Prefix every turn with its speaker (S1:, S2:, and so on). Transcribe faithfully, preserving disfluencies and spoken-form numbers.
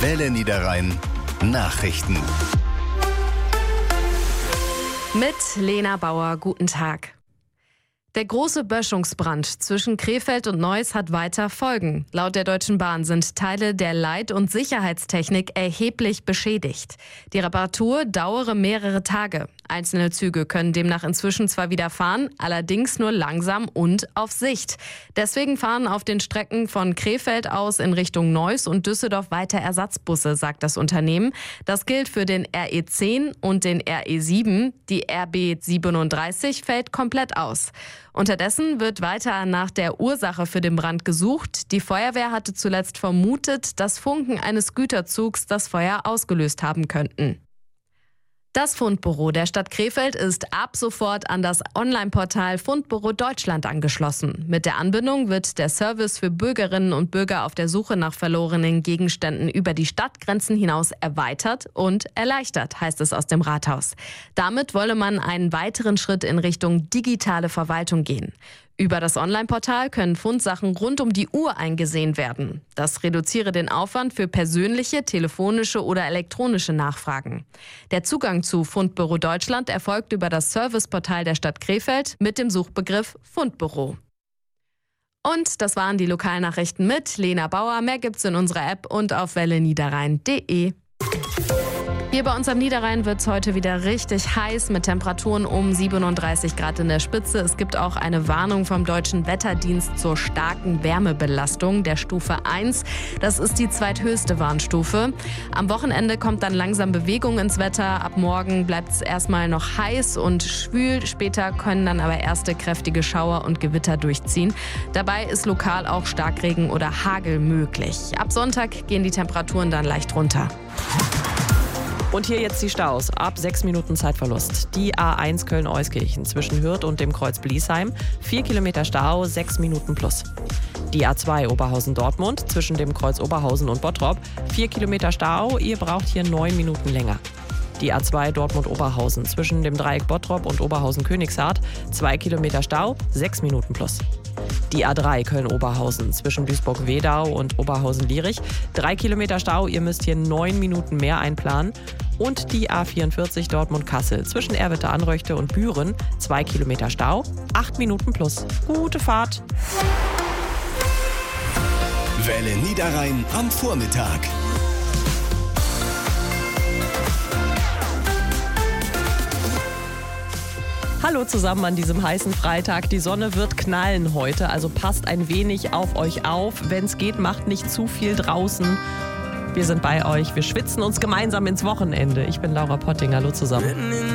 S1: Welle Niederrhein Nachrichten.
S2: Mit Lena Bauer, guten Tag. Der große Böschungsbrand zwischen Krefeld und Neuss hat weiter Folgen. Laut der Deutschen Bahn sind Teile der Leit- und Sicherheitstechnik erheblich beschädigt. Die Reparatur dauere mehrere Tage. Einzelne Züge können demnach inzwischen zwar wieder fahren, allerdings nur langsam und auf Sicht. Deswegen fahren auf den Strecken von Krefeld aus in Richtung Neuss und Düsseldorf weiter Ersatzbusse, sagt das Unternehmen. Das gilt für den R E zehn und den R E sieben. Die R B siebenunddreißig fällt komplett aus. Unterdessen wird weiter nach der Ursache für den Brand gesucht. Die Feuerwehr hatte zuletzt vermutet, dass Funken eines Güterzugs das Feuer ausgelöst haben könnten. Das Fundbüro der Stadt Krefeld ist ab sofort an das Online-Portal Fundbüro Deutschland angeschlossen. Mit der Anbindung wird der Service für Bürgerinnen und Bürger auf der Suche nach verlorenen Gegenständen über die Stadtgrenzen hinaus erweitert und erleichtert, heißt es aus dem Rathaus. Damit wolle man einen weiteren Schritt in Richtung digitale Verwaltung gehen. Über das Online-Portal können Fundsachen rund um die Uhr eingesehen werden. Das reduziere den Aufwand für persönliche, telefonische oder elektronische Nachfragen. Der Zugang zu Fundbüro Deutschland erfolgt über das Serviceportal der Stadt Krefeld mit dem Suchbegriff Fundbüro. Und das waren die Lokalnachrichten mit Lena Bauer. Mehr gibt's in unserer App und auf welle niederrhein punkt de. Hier bei uns am Niederrhein wird es heute wieder richtig heiß mit Temperaturen um siebenunddreißig Grad in der Spitze. Es gibt auch eine Warnung vom Deutschen Wetterdienst zur starken Wärmebelastung der Stufe eins. Das ist die zweithöchste Warnstufe. Am Wochenende kommt dann langsam Bewegung ins Wetter. Ab morgen bleibt es erstmal noch heiß und schwül. Später können dann aber erste kräftige Schauer und Gewitter durchziehen. Dabei ist lokal auch Starkregen oder Hagel möglich. Ab Sonntag gehen die Temperaturen dann leicht runter.
S3: Und hier jetzt die Staus. Ab sechs Minuten Zeitverlust. Die A eins Köln-Euskirchen zwischen Hürth und dem Kreuz Bliesheim. Vier Kilometer Stau, sechs Minuten plus. Die A zwei Oberhausen-Dortmund zwischen dem Kreuz Oberhausen und Bottrop. Vier Kilometer Stau, ihr braucht hier neun Minuten länger. Die A zwei Dortmund-Oberhausen zwischen dem Dreieck Bottrop und Oberhausen-Königshardt. Zwei Kilometer Stau, sechs Minuten plus. Die A drei Köln-Oberhausen zwischen Duisburg-Wedau und Oberhausen-Lierich. Drei Kilometer Stau, ihr müsst hier neun Minuten mehr einplanen. Und die A vierundvierzig Dortmund-Kassel zwischen Erwitte-Anröchte und Büren. Zwei Kilometer Stau, acht Minuten plus. Gute Fahrt!
S1: Welle Niederrhein am Vormittag.
S3: Hallo zusammen an diesem heißen Freitag. Die Sonne wird knallen heute, also passt ein wenig auf euch auf. Wenn es geht, macht nicht zu viel draußen. Wir sind bei euch, wir schwitzen uns gemeinsam ins Wochenende. Ich bin Laura Potting, hallo zusammen.